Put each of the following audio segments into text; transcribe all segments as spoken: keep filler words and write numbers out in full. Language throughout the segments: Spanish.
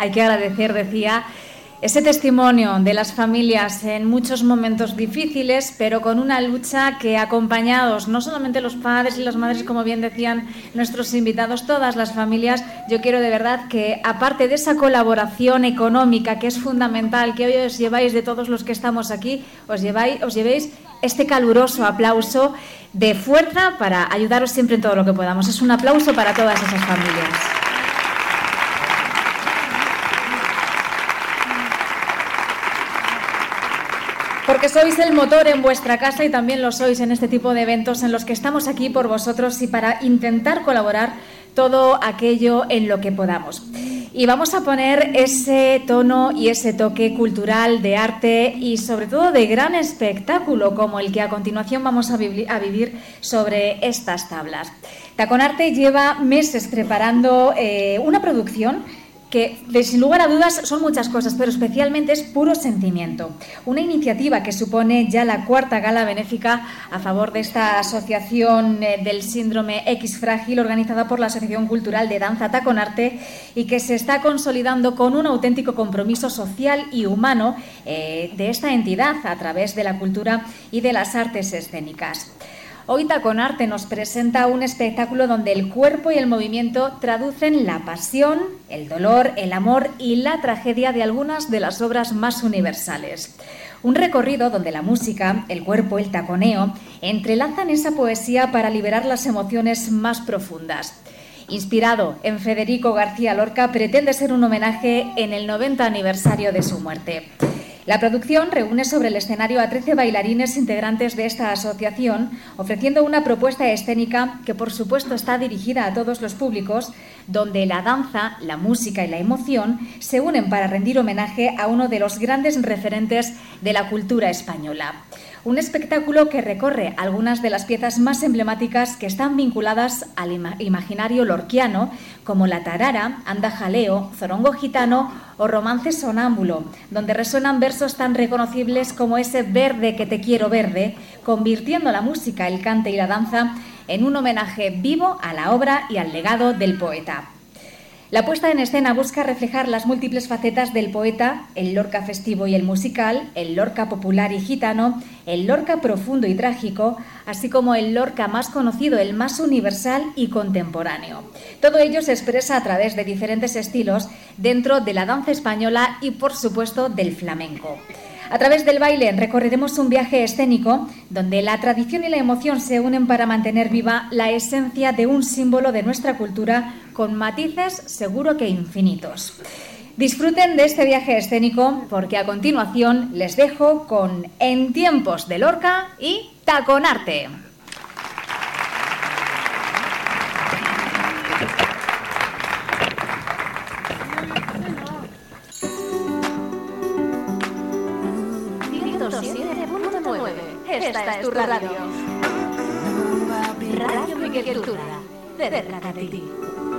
hay que agradecer, decía, ese testimonio de las familias en muchos momentos difíciles, pero con una lucha que, acompañados, no solamente los padres y las madres, como bien decían nuestros invitados, todas las familias, yo quiero de verdad que, aparte de esa colaboración económica que es fundamental, que hoy os lleváis de todos los que estamos aquí, os lleváis, os llevéis este caluroso aplauso de fuerza para ayudaros siempre en todo lo que podamos. Es un aplauso para todas esas familias. Porque sois el motor en vuestra casa y también lo sois en este tipo de eventos en los que estamos aquí por vosotros y para intentar colaborar todo aquello en lo que podamos. Y vamos a poner ese tono y ese toque cultural, de arte y sobre todo de gran espectáculo como el que a continuación vamos a, vi- a vivir sobre estas tablas. Taconarte lleva meses preparando eh, una producción que, de, sin lugar a dudas, son muchas cosas, pero especialmente es puro sentimiento. Una iniciativa que supone ya la cuarta gala benéfica a favor de esta asociación eh, del síndrome X frágil, organizada por la Asociación Cultural de Danza Taconarte, y que se está consolidando con un auténtico compromiso social y humano eh, de esta entidad a través de la cultura y de las artes escénicas. Hoy Taconarte nos presenta un espectáculo donde el cuerpo y el movimiento traducen la pasión, el dolor, el amor y la tragedia de algunas de las obras más universales. Un recorrido donde la música, el cuerpo, el taconeo entrelazan esa poesía para liberar las emociones más profundas. Inspirado en Federico García Lorca, pretende ser un homenaje en el noventa aniversario de su muerte. La producción reúne sobre el escenario a trece bailarines integrantes de esta asociación, ofreciendo una propuesta escénica que, por supuesto, está dirigida a todos los públicos, donde la danza, la música y la emoción se unen para rendir homenaje a uno de los grandes referentes de la cultura española. Un espectáculo que recorre algunas de las piezas más emblemáticas que están vinculadas al ima- imaginario lorquiano, como la tarara, anda jaleo, zorongo gitano o romance sonámbulo, donde resuenan versos tan reconocibles como ese verde que te quiero verde, convirtiendo la música, el cante y la danza en un homenaje vivo a la obra y al legado del poeta. La puesta en escena busca reflejar las múltiples facetas del poeta, el Lorca festivo y el musical, el Lorca popular y gitano, el Lorca profundo y trágico, así como el Lorca más conocido, el más universal y contemporáneo. Todo ello se expresa a través de diferentes estilos dentro de la danza española y, por supuesto, del flamenco. A través del baile recorreremos un viaje escénico donde la tradición y la emoción se unen para mantener viva la esencia de un símbolo de nuestra cultura con matices seguro que infinitos. Disfruten de este viaje escénico porque a continuación les dejo con En tiempos de Lorca y Taconarte. Esta es tu radio. Radio Miguel Cultura. Cerca de ti.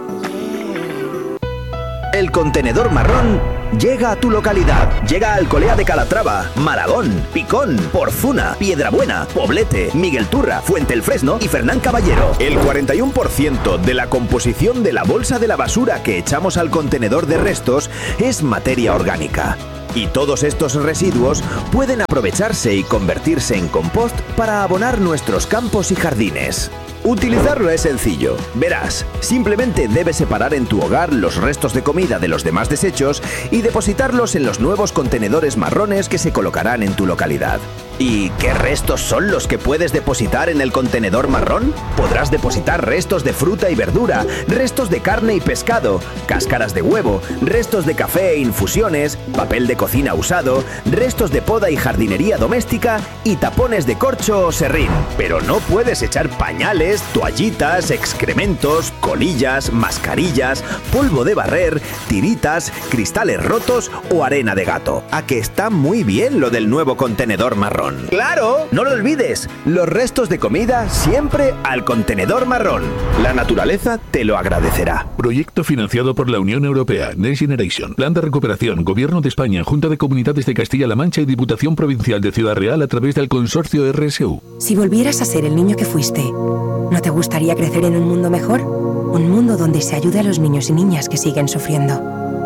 El contenedor marrón llega a tu localidad. Llega a Alcolea de Calatrava, Maragón, Picón, Porzuna, Piedrabuena, Poblete, Miguel Turra, Fuente el Fresno y Fernán Caballero. El cuarenta y uno por ciento de la composición de la bolsa de la basura que echamos al contenedor de restos es materia orgánica. Y todos estos residuos pueden aprovecharse y convertirse en compost para abonar nuestros campos y jardines. Utilizarlo es sencillo. Verás, simplemente debes separar en tu hogar los restos de comida de los demás desechos y depositarlos en los nuevos contenedores marrones que se colocarán en tu localidad. ¿Y qué restos son los que puedes depositar en el contenedor marrón? Podrás depositar restos de fruta y verdura, restos de carne y pescado, cáscaras de huevo, restos de café e infusiones, papel de cocina usado, restos de poda y jardinería doméstica y tapones de corcho o serrín. Pero no puedes echar pañales, toallitas, excrementos, colillas, mascarillas, polvo de barrer, tiritas, cristales rotos o arena de gato. ¿A que está muy bien lo del nuevo contenedor marrón? ¡Claro! No lo olvides, los restos de comida siempre al contenedor marrón. La naturaleza te lo agradecerá. Proyecto financiado por la Unión Europea, Next Generation, Plan de Recuperación, Gobierno de España, Junta de Comunidades de Castilla-La Mancha y Diputación Provincial de Ciudad Real a través del consorcio R S U. Si volvieras a ser el niño que fuiste, ¿no te gustaría crecer en un mundo mejor? Un mundo donde se ayude a los niños y niñas que siguen sufriendo.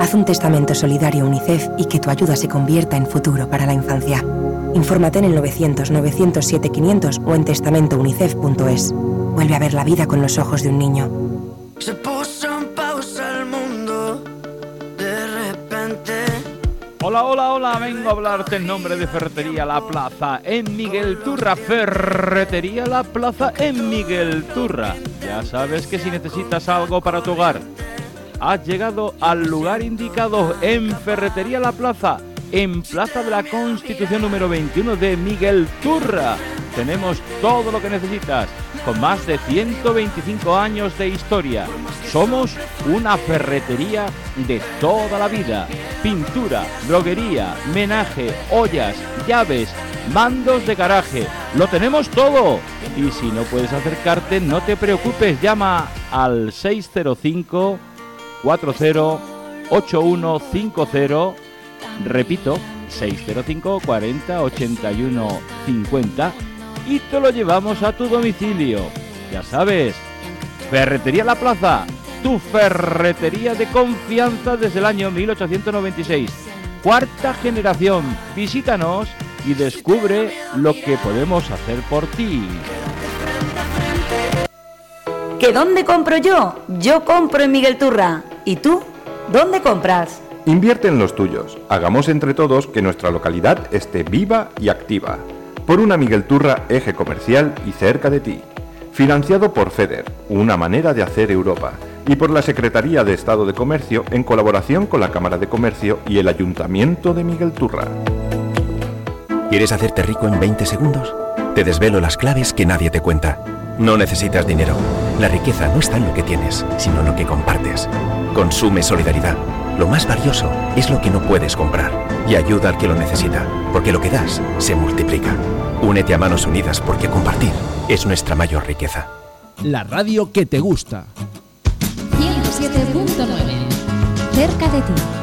Haz un testamento solidario UNICEF y que tu ayuda se convierta en futuro para la infancia. Infórmate en el novecientos, novecientos siete, quinientos o en testamento unicef punto es. Vuelve a ver la vida con los ojos de un niño. Se puso en pausa el mundo de repente. Hola, hola, hola, vengo a hablarte en nombre de Ferretería La Plaza en Miguel Turra. Ferretería La Plaza en Miguel Turra. Ya sabes que si necesitas algo para tu hogar, has llegado al lugar indicado en Ferretería La Plaza, en Plaza de la Constitución número veintiuno de Miguel Turra. Tenemos todo lo que necesitas, con más de ciento veinticinco años de historia. Somos una ferretería de toda la vida. Pintura, droguería, menaje, ollas, llaves, mandos de garaje. Lo tenemos todo. Y si no puedes acercarte, no te preocupes. Llama al seis cero cinco, cuatro cero, ocho uno cinco cero. Repito, seis cero cinco, cuarenta, ochenta y uno, cincuenta. Y te lo llevamos a tu domicilio. Ya sabes, Ferretería La Plaza, tu ferretería de confianza desde el año mil ochocientos noventa y seis. Cuarta generación. Visítanos y descubre lo que podemos hacer por ti. ¿Que dónde compro yo? Yo compro en Miguel Turra. ¿Y tú? ¿Dónde compras? Invierte en los tuyos. Hagamos entre todos que nuestra localidad esté viva y activa. Por una Miguel Turra eje comercial y cerca de ti. Financiado por FEDER, una manera de hacer Europa. Y por la Secretaría de Estado de Comercio en colaboración con la Cámara de Comercio y el Ayuntamiento de Miguel Turra. ¿Quieres hacerte rico en veinte segundos? Te desvelo las claves que nadie te cuenta. No necesitas dinero. La riqueza no está en lo que tienes, sino en lo que compartes. Consume solidaridad. Lo más valioso es lo que no puedes comprar. Y ayuda al que lo necesita, porque lo que das se multiplica. Únete a Manos Unidas porque compartir es nuestra mayor riqueza. La radio que te gusta. ciento siete punto nueve. Cerca de ti.